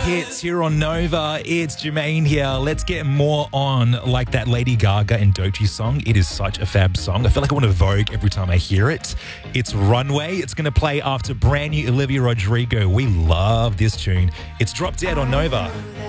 hits here on Nova. It's Jermaine here. Let's get more on like that Lady Gaga and Doechii song. It is such a fab song. I feel like I want to Vogue every time I hear it. It's Runway. It's going to play after brand new Olivia Rodrigo. We love this tune. It's Drop Dead on Nova.